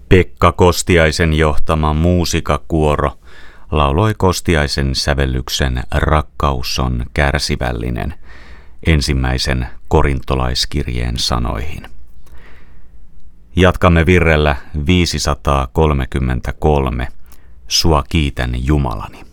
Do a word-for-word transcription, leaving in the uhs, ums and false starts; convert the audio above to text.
Pekka Kostiaisen johtama muusikakuoro lauloi Kostiaisen sävellyksen Rakkaus on kärsivällinen ensimmäisen korintolaiskirjeen sanoihin. Jatkamme virrellä viisisataakolmekymmentäkolme. Sua kiitän Jumalani.